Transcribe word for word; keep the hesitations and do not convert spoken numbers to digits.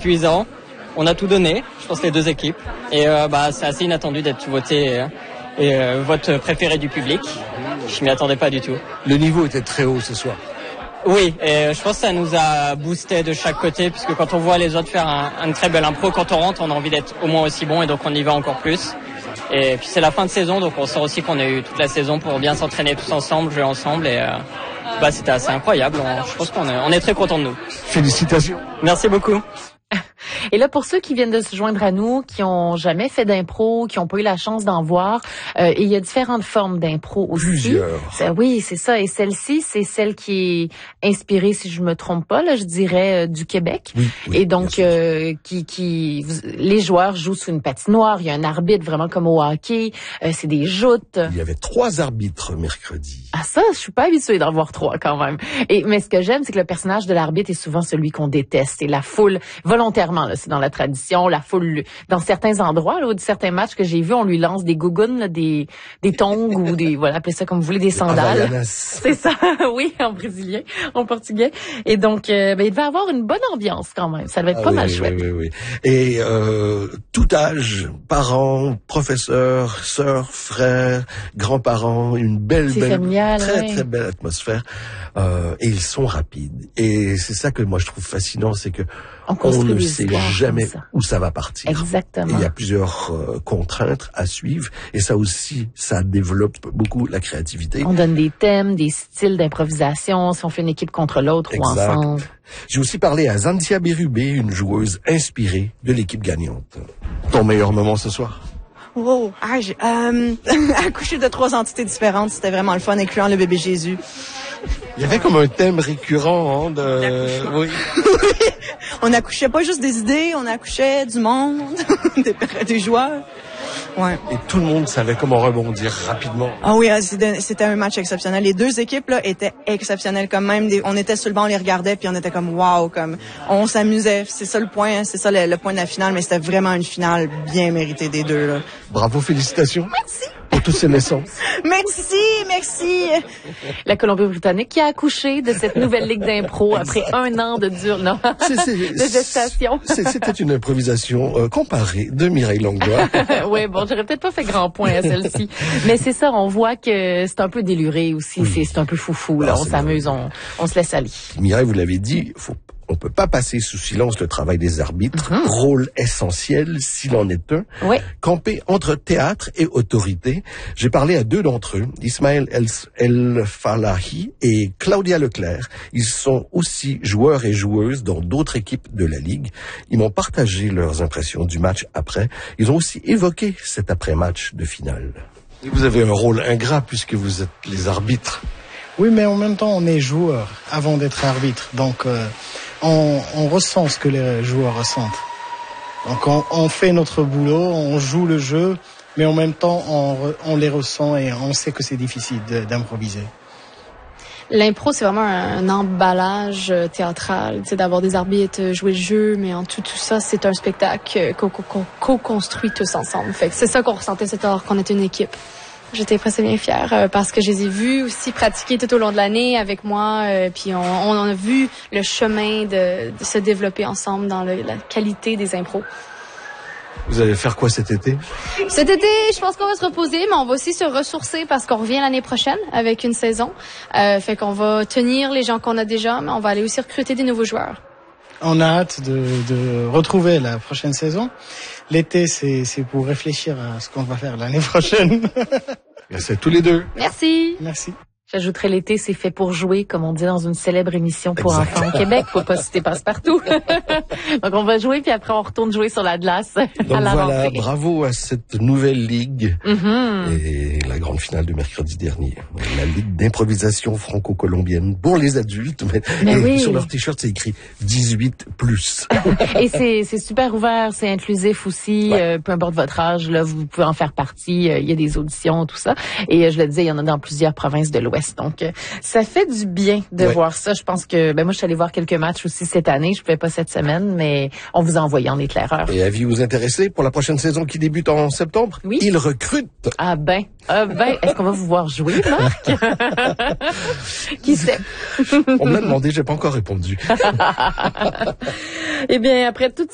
épuisant. On a tout donné, je pense les deux équipes. Et euh, bah, c'est assez inattendu d'être voté euh, et, euh, vote préféré du public. Je m'y attendais pas du tout. Le niveau était très haut ce soir. Oui, et je pense que ça nous a boosté de chaque côté, puisque quand on voit les autres faire un, un très bel impro, quand on rentre, on a envie d'être au moins aussi bon, et donc on y va encore plus. Et puis c'est la fin de saison, donc on sent aussi qu'on a eu toute la saison pour bien s'entraîner tous ensemble, jouer ensemble, et euh, bah, c'était assez incroyable. On, je pense qu'on est, on est très contents de nous. Félicitations. Merci beaucoup. Et là, pour ceux qui viennent de se joindre à nous, qui ont jamais fait d'impro, qui ont pas eu la chance d'en voir, euh, et il y a différentes formes d'impro aussi. Plusieurs. C'est, oui, c'est ça. Et celle-ci, c'est celle qui est inspirée, si je me trompe pas, là, je dirais euh, du Québec. Oui, oui, et donc, euh, qui, qui, les joueurs jouent sous une patinoire. Il y a un arbitre vraiment comme au hockey. Euh, c'est des joutes. Il y avait trois arbitres mercredi. Ah ça, je suis pas habituée d'en voir trois quand même. Et mais ce que j'aime, c'est que le personnage de l'arbitre est souvent celui qu'on déteste. Et la foule, volontairement, là, c'est dans la tradition, la foule, dans certains endroits, là, ou de certains matchs que j'ai vus, on lui lance des gougounes, là, des des tongs ou des, voilà, appelez ça comme vous voulez, des sandales. Havaianas. C'est ça, oui, en brésilien, en portugais. Et donc, euh, ben, il devait avoir une bonne ambiance quand même. Ça devait être Ah pas oui, mal oui, chouette. Oui, oui, oui. Et euh, tout âge, parents, professeurs, sœurs, frères, grands-parents, une belle, C'est belle, familial, très, ouais. très belle atmosphère. Euh, et ils sont rapides. Et c'est ça que moi je trouve fascinant, c'est que On on construit ne des sait histoires jamais comme ça. où ça va partir. Exactement. Et il y a plusieurs euh, contraintes à suivre. Et ça aussi, ça développe beaucoup la créativité. On donne des thèmes, des styles d'improvisation, si on fait une équipe contre l'autre ou Exact. ensemble. J'ai aussi parlé à Zantia Berubé, une joueuse inspirée de l'équipe gagnante. Ton meilleur moment ce soir? Wow, ah, j'ai, euh, accoucher de trois entités différentes, c'était vraiment le fun, incluant le bébé Jésus. Il y avait comme un thème récurrent hein, de... Oui. On accouchait pas juste des idées, on accouchait du monde, des, des joueurs. Ouais. Et tout le monde savait comment rebondir rapidement. Ah oui, c'était, c'était un match exceptionnel. Les deux équipes là étaient exceptionnelles quand même. Des, on était sur le banc, on les regardait, puis on était comme wow, comme on s'amusait. C'est ça le point, hein, c'est ça le, le point de la finale, mais c'était vraiment une finale bien méritée des deux là. Bravo, félicitations. Merci. Pour toutes ces naissances. Merci, merci. La Colombie-Britannique qui a accouché de cette nouvelle ligue d'impro après un an de dur, non, C'est, c'est, de gestation. c'est, c'était une improvisation euh, comparée de Mireille Langlois. Oui, bon, j'aurais peut-être pas fait grand point à celle-ci. Mais c'est ça, on voit que c'est un peu déluré aussi. Oui. C'est, c'est un peu foufou, là. Ah, on c'est s'amuse, on, on se laisse aller. Mireille, vous l'avez dit, faut, on peut pas passer sous silence le travail des arbitres. Mm-hmm. Rôle essentiel, s'il en est un. Oui. Camper entre théâtre et autorité. J'ai parlé à deux d'entre eux, Ismaël El, El Falahi et Claudia Leclerc. Ils sont aussi joueurs et joueuses dans d'autres équipes de la Ligue. Ils m'ont partagé leurs impressions du match après. Ils ont aussi évoqué cet après-match de finale. Et vous avez un rôle ingrat puisque vous êtes les arbitres. Oui, mais en même temps, on est joueur avant d'être arbitre. Donc, euh, on, on ressent ce que les joueurs ressentent. Donc, on, on fait notre boulot, on joue le jeu, mais en même temps, on, on les ressent et on sait que c'est difficile de, d'improviser. L'impro, c'est vraiment un, un emballage théâtral, tu sais, d'avoir des arbitres, jouer le jeu, mais en tout tout ça, c'est un spectacle qu'on, qu'on co-construit tous ensemble. Fait que c'est ça qu'on ressentait cet heure, qu'on était une équipe. J'étais presque bien fière euh, parce que je les ai vus aussi pratiquer tout au long de l'année avec moi, euh, puis on, on a vu le chemin de, de se développer ensemble dans le, la qualité des impros. Vous allez faire quoi cet été? Cet été, je pense qu'on va se reposer, mais on va aussi se ressourcer parce qu'on revient l'année prochaine avec une saison. Euh, fait qu'on va tenir les gens qu'on a déjà, mais on va aller aussi recruter des nouveaux joueurs. On a hâte de, de retrouver la prochaine saison. L'été, c'est, c'est pour réfléchir à ce qu'on va faire l'année prochaine. Merci à tous les deux. Merci. Merci. J'ajouterais l'été, c'est fait pour jouer, comme on dit dans une célèbre émission pour Exact. enfants au Québec. Faut pas citer passe-partout. Donc, on va jouer, puis après, on retourne jouer sur la glace Donc à la voilà, rentrée. bravo à cette nouvelle ligue Mm-hmm. et la grande finale de mercredi dernier. La ligue d'improvisation franco-colombienne pour les adultes. Mais, Mais et oui. sur leur t-shirt, c'est écrit dix-huit plus. Et c'est, c'est super ouvert, c'est inclusif aussi. Ouais. Euh, peu importe votre âge, là, vous pouvez en faire partie. Euh, il y a des auditions, tout ça. Et euh, je le disais, il y en a dans plusieurs provinces de l'Ouest. Donc, euh, ça fait du bien de Ouais. voir ça. Je pense que, ben moi, je suis allée voir quelques matchs aussi cette année. Je pouvais pas cette semaine, mais on vous a envoyé en éclaireur. Et avis-vous intéressé pour la prochaine saison qui débute en septembre? Oui. Ils recrutent. Ah ben, ah ben, est-ce qu'on va vous voir jouer, Marc? Qui sait? On me l'a demandé, j'ai pas encore répondu. Eh bien, après toute